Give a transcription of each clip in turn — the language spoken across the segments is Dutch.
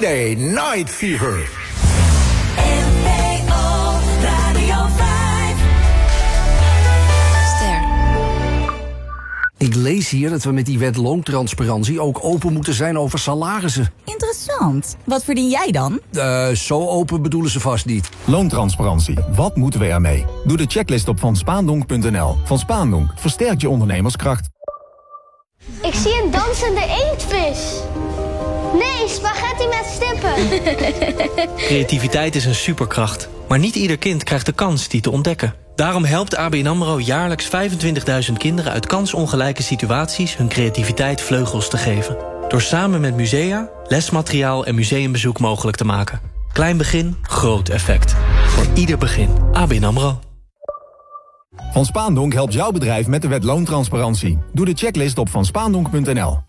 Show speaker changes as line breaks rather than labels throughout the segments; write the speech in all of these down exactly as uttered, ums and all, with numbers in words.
Friday Night Fever.
N P O Radio vijf.
Ster.
Ik lees hier dat we met die wet loontransparantie ook open moeten zijn over salarissen.
Interessant. Wat verdien jij dan?
Uh, zo open bedoelen ze vast niet.
Loontransparantie. Wat moeten we ermee? Doe de checklist op van spaandonk punt n l. Van Spaandonk versterkt je ondernemerskracht.
Ik zie een dansende inktvis. Nee, spaghetti met stippen.
Creativiteit is een superkracht. Maar niet ieder kind krijgt de kans die te ontdekken. Daarom helpt A B N AMRO jaarlijks vijfentwintigduizend kinderen uit kansongelijke situaties hun creativiteit vleugels te geven. Door samen met musea, lesmateriaal en museumbezoek mogelijk te maken. Klein begin, groot effect. Voor ieder begin. A B N AMRO.
Van Spaandonk helpt jouw bedrijf met de wet loontransparantie. Doe de checklist op van spaandonk punt n l.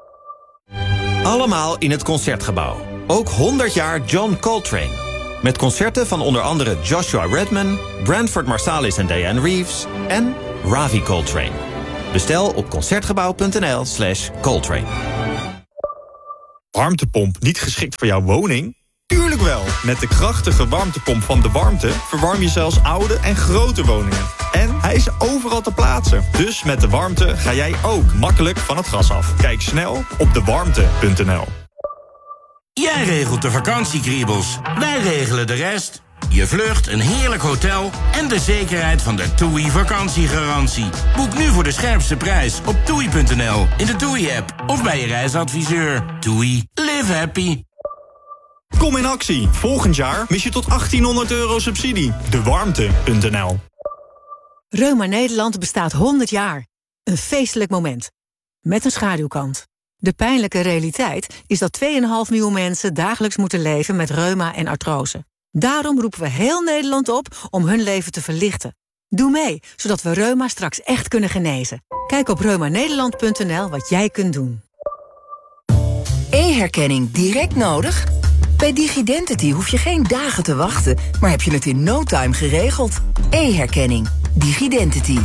Allemaal in het Concertgebouw. Ook honderd jaar John Coltrane. Met concerten van onder andere Joshua Redman, Branford Marsalis en Diane Reeves en Ravi Coltrane. Bestel op concertgebouw punt n l slash Coltrane.
Warmtepomp niet geschikt voor jouw woning? Tuurlijk wel! Met de krachtige warmtepomp van De Warmte verwarm je zelfs oude en grote woningen. En hij is overal te plaatsen. Dus met De Warmte ga jij ook makkelijk van het gas af. Kijk snel op de warmte punt n l.
Jij regelt de vakantiekriebels, wij regelen de rest. Je vlucht, een heerlijk hotel en de zekerheid van de TUI vakantiegarantie. Boek nu voor de scherpste prijs op toei punt n l, in de TUI-app of bij je reisadviseur. TUI, live happy.
Kom in actie. Volgend jaar mis je tot achttienhonderd euro subsidie. de warmte punt n l.
Reuma Nederland bestaat honderd jaar. Een feestelijk moment. Met een schaduwkant. De pijnlijke realiteit is dat twee komma vijf miljoen mensen dagelijks moeten leven met reuma en artrose. Daarom roepen we heel Nederland op om hun leven te verlichten. Doe mee, zodat we reuma straks echt kunnen genezen. Kijk op reuma nederland punt n l wat jij kunt doen.
E-herkenning direct nodig? Bij DigiDentity hoef je geen dagen te wachten, maar heb je het in no time geregeld. E-herkenning. DigiDentity.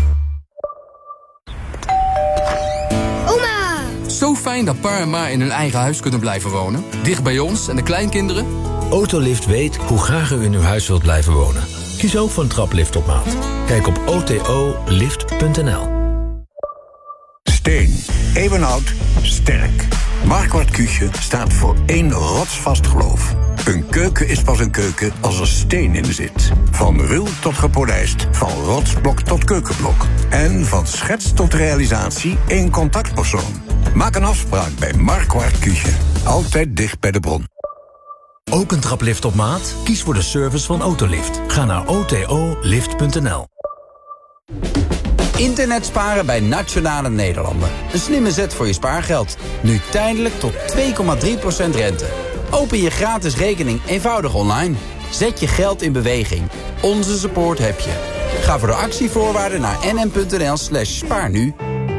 Oma! Zo fijn dat pa en ma in hun eigen huis kunnen blijven wonen. Dicht bij ons en de kleinkinderen.
Autolift weet hoe graag u in uw huis wilt blijven wonen. Kies ook voor een traplift op maat. Kijk op o t o lift punt n l.
Steen. Eeuwenoud. Sterk. Marquardt Küche staat voor één rotsvast geloof. Een keuken is pas een keuken als er steen in zit. Van ruw tot gepolijst, van rotsblok tot keukenblok. En van schets tot realisatie één contactpersoon. Maak een afspraak bij Marquardt Küche. Altijd dicht bij de bron.
Ook een traplift op maat? Kies voor de service van Autolift. Ga naar o t o lift punt n l.
Internet sparen bij Nationale Nederlanden. Een slimme zet voor je spaargeld. Nu tijdelijk tot twee komma drie procent rente. Open je gratis rekening eenvoudig online. Zet je geld in beweging. Onze support heb je. Ga voor de actievoorwaarden naar n n punt n l slash spaar nu.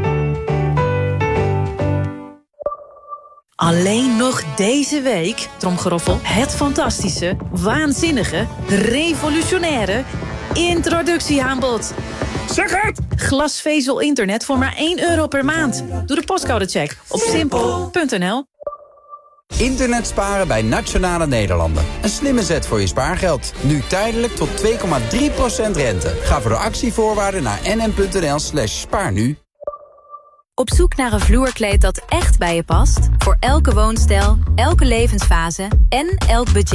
Alleen nog deze week, tromgeroffel, het fantastische, waanzinnige, revolutionaire introductieaanbod.
Zeg het!
Glasvezel internet voor maar één euro per maand. Doe de postcodecheck op simpel punt n l.
Internet sparen bij Nationale Nederlanden. Een slimme zet voor je spaargeld. Nu tijdelijk tot twee komma drie procent rente. Ga voor de actievoorwaarden naar n n punt n l slash spaar nu.
Op zoek naar een vloerkleed dat echt bij je past? Voor elke woonstijl, elke levensfase en elk budget.